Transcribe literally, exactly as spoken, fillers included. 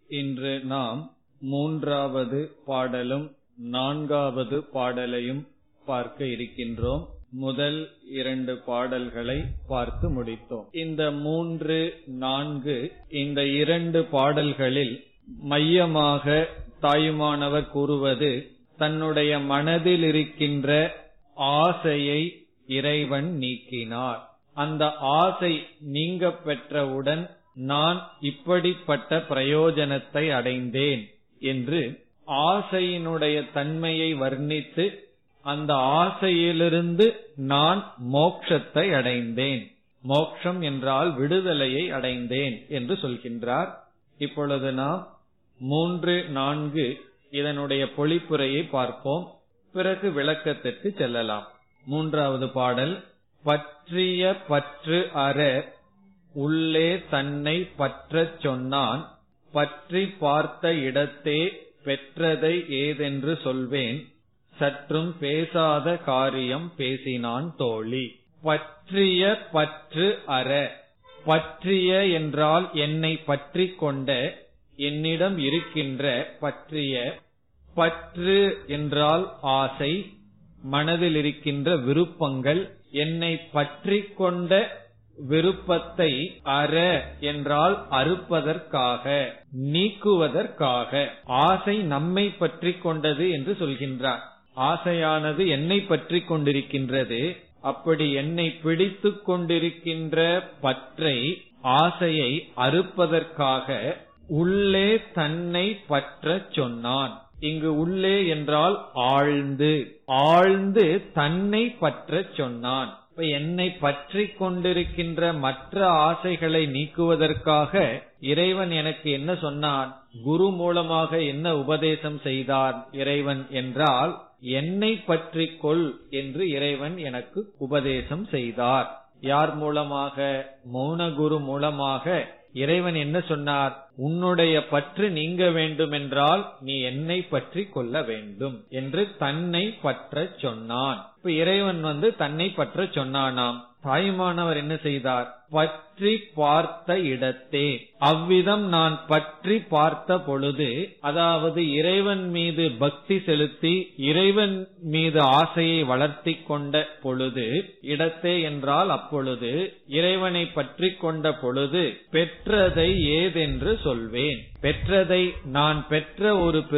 இன்று நாம் மூன்றாவது பாடலும் நான்காவது பாடலையும் பார்க்க இருக்கின்றோம். முதல் இரண்டு பாடல்களை பார்த்து முடித்தோம். இந்த மூன்று நான்கு இந்த இரண்டு பாடல்களில் மையமாக தாயுமானவர் கூறுவது தன்னுடைய மனதில் இருக்கின்ற ஆசையை இறைவன் நீக்கினார். அந்த ஆசை நீங்க பெற்றவுடன் நான் இப்படிப்பட்ட பிரயோஜனத்தை அடைந்தேன் என்று ஆசையினுடைய தன்மையை வர்ணித்து அந்த ஆசையிலிருந்து நான் மோட்சத்தை அடைந்தேன், மோட்சம் என்றால் விடுதலையை அடைந்தேன் என்று சொல்கின்றார். இப்பொழுது நாம் மூன்று நான்கு இதனுடைய பொழிப்புரையை பார்ப்போம். பிறகு விளக்கத்திற்கு செல்லலாம். மூன்றாவது பாடல். பற்றிய பற்று அற உள்ளே தன்னை பற்றச் சொன்னான், பற்றி பார்த்த இடத்தே பெற்றதை ஏதென்று சொல்வேன், சற்றும் பேசாத காரியம் பேசினான் தோழி. பற்றிய பற்று அற, பற்றிய என்றால் என்னை பற்றி கொண்ட, என்னிடம் இருக்கின்ற பற்றிய, பற்று என்றால் ஆசை, மனதில் இருக்கின்ற விருப்பங்கள், என்னை பற்றி கொண்ட விருப்பத்தை அற என்றால் அறுப்பதற்காக, நீக்குவதற்காக. ஆசை நம்மை பற்றி கொண்டது என்று சொல்கின்றார். ஆசையானது என்னை பற்றி கொண்டிருக்கின்றது. அப்படி என்னை பிடித்து கொண்டிருக்கின்ற பற்றை, ஆசையை அறுப்பதற்காக உள்ளே தன்னை பற்றச் சொன்னான். இங்கு உள்ளே என்றால் ஆழ்ந்து, ஆழ்ந்து தன்னை பற்றச் சொன்னான். இப்ப என்னை பற்றி கொண்டிருக்கின்ற மற்ற ஆசைகளை நீக்குவதற்காக இறைவன் எனக்கு என்ன சொன்னான், குரு மூலமாக என்ன உபதேசம் செய்தார் இறைவன் என்றால், என்னை பற்றி கொள் என்று இறைவன் எனக்கு உபதேசம் செய்தார். யார் மூலமாக? மௌன குரு மூலமாக இறைவன் என்ன சொன்னார், உன்னுடைய பற்று நீங்க வேண்டுமென்றால் நீ என்னை பற்றி கொள்ள வேண்டும் என்று தன்னை பற்றச் சொன்னான். இப்ப இறைவன் வந்து தன்னை பற்ற சொன்னானாம். தாயுமானவர் என்ன செய்தார், பற்றி பார்த்த இடத்தே, அவ்விதம் நான் பற்றி பார்த்த பொழுது, அதாவது இறைவன் மீது பக்தி செலுத்தி இறைவன் மீது ஆசையை வளர்த்தி கொண்ட பொழுது, இடத்தே என்றால் அப்பொழுது, இறைவனை பற்றி கொண்ட பொழுது பெற்றதை ஏதென்று சொல்வேன். பெற்றதை, நான் பெற்ற ஒரு